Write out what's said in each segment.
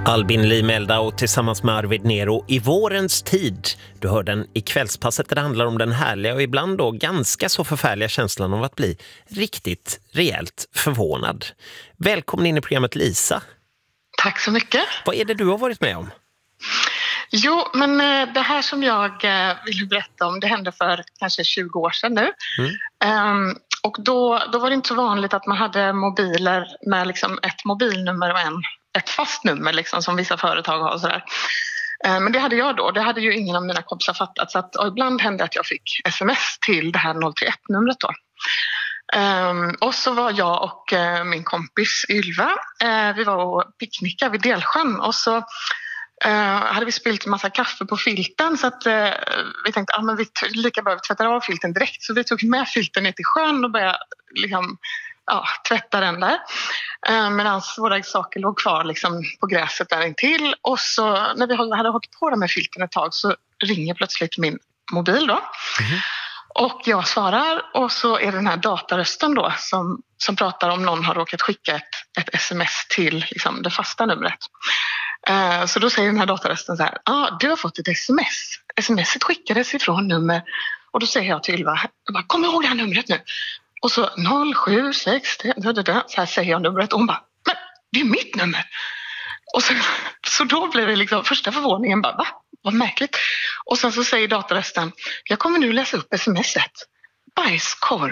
Albin Limelda tillsammans med Arvid Nero i vårens tid. Du hör den i kvällspasset där det handlar om den härliga och ibland då ganska så förfärliga känslan av att bli riktigt rejält förvånad. Välkommen in i programmet, Lisa. Tack så mycket. Vad är det du har varit med om? Jo, men det här som jag vill berätta om, det hände för kanske 20 år sedan nu. Och då var det inte så vanligt att man hade mobiler med liksom ett mobilnummer och ett fast nummer liksom, som vissa företag har och sådär. Men det hade jag då. Det hade ju ingen av mina kompisar fattat. Så att, ibland hände att jag fick sms till det här 031-numret då. Och så var jag och min kompis Ylva, vi var och picknickade vid Delsjön och så hade vi spillt en massa kaffe på filten så att vi tänkte att vi lika bra tvättar av filten direkt. Så vi tog med filten ner till sjön och började liksom, tvätta den där. Medan våra saker låg kvar liksom, på gräset där intill. Och så när vi hade hållit på med filten ett tag så ringer plötsligt min mobil då. Och jag svarar och så är det den här datarösten då som pratar om någon har råkat skicka ett sms till liksom, det fasta numret. Så då säger den här datarösten så här: du har fått ett sms. Smset skickades ifrån nummer. Och då säger jag till Ylva, kom ihåg det här numret nu. Och så 076, så här säger jag numret och hon bara, men det är mitt nummer. Och så då blev det liksom första förvåningen bara, va? Vad märkligt. Och sen så säger datorrösten, jag kommer nu läsa upp smset. Bajskorv.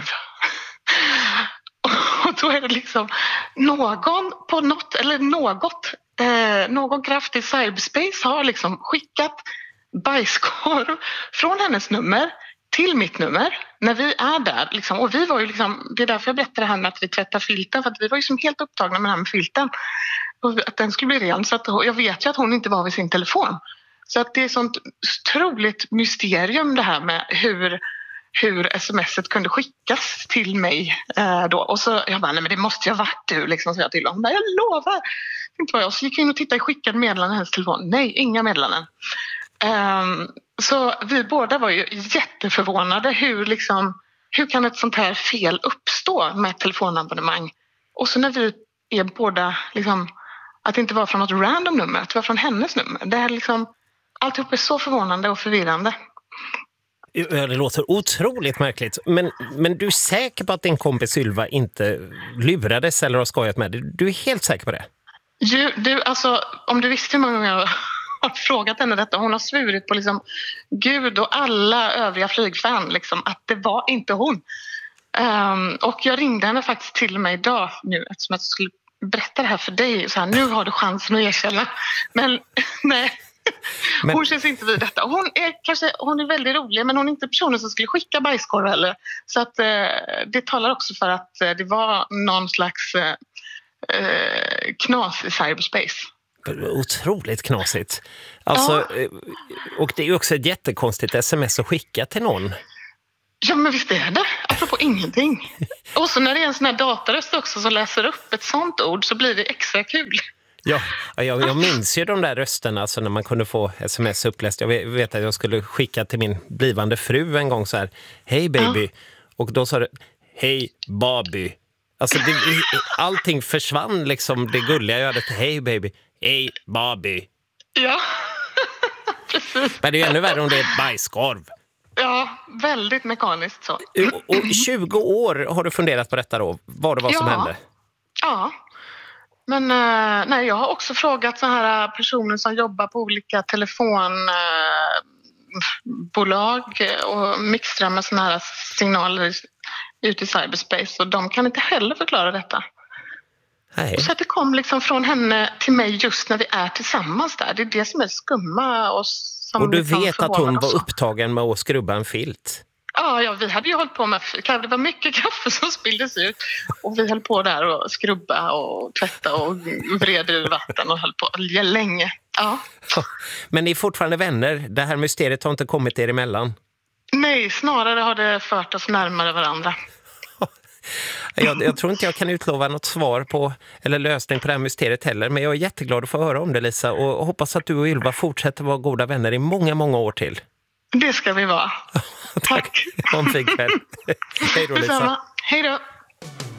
Och då är det liksom någon på något, eller någon kraft i cyberspace har liksom skickat bajskorv från hennes nummer till mitt nummer när vi är där. Liksom. Och vi var ju liksom, det är därför jag berättar det här med att vi tvättar filten, för att vi var ju som helt upptagna med det här med filten. Och att den skulle bli ren. Så att jag vet ju att hon inte var vid sin telefon. Så att det är sånt otroligt mysterium det här med hur smset kunde skickas till mig då. Och så jag bara, nej men det måste ju ha varit du liksom, så jag till honom. Jag lovar. Inte vad jag. Så gick jag in och tittade i skickade meddelanden i hennes telefon. Nej, inga meddelanden. Så vi båda var ju jätteförvånade hur kan ett sånt här fel uppstå med ett telefonabonnemang. Och så när vi är båda liksom, att det inte var från något random nummer, att det var från hennes nummer. Det här liksom, alltihop är så förvånande och förvirrande. Det låter otroligt märkligt. Men du är säker på att din kompis Ylva inte lurades eller har skojat med dig? Du är helt säker på det? Du, alltså, om du visste hur många gånger jag har frågat henne detta. Hon har svurit på liksom Gud och alla övriga flygfan liksom, att det var inte hon. Och jag ringde henne faktiskt till mig idag nu eftersom jag skulle berätta det här för dig. Så här, nu har du chansen att erkänna. Men nej. Hon känns inte vid detta. Hon är väldigt rolig, men hon är inte personen som skulle skicka bajskorv heller. Så att det talar också för att det var någon slags knas i cyberspace. Otroligt knasigt. Alltså, och det är ju också ett jättekonstigt sms att skicka till någon. Ja, men visst är det. Apropå ingenting. Och så när det är en sån här dataröst också som läser upp ett sånt ord så blir det extra kul. Ja, jag minns ju de där rösterna alltså när man kunde få sms uppläst. Jag vet att jag skulle skicka till min blivande fru en gång så här: hej baby. Och då sa det, hej Bobby. Alltså allting försvann liksom, det gulliga jag hade till hej baby, hej Bobby. Ja, precis. Men det är ju ännu värre om det är bajskorv. Ja, väldigt mekaniskt så. Och 20 år har du funderat på detta då, vad det var som hände? Ja. Men nej, jag har också frågat så här personer som jobbar på olika telefonbolag och mixtrar med såna här signaler ut i cyberspace och de kan inte heller förklara detta. Nej. Så att det kom liksom från henne till mig just när vi är tillsammans där. Det är det som är skumma. Och du vet att hon var upptagen med att skrubba en filt? Ja, vi hade ju hållit på med, det var mycket kaffe som spilldes ut och vi höll på där och skrubba och tvätta och vreda ur vatten och höll på länge. Ja. Men ni är fortfarande vänner? Det här mysteriet har inte kommit er emellan? Nej, snarare har det fört oss närmare varandra. Jag tror inte jag kan utlova något svar på eller lösning på det här mysteriet heller, men jag är jätteglad att få höra om det, Lisa, och hoppas att du och Ylva fortsätter vara goda vänner i många, många år till. Det ska vi vara. Tack. Ha en fin kväll. Hej då, Lisa. Hej då.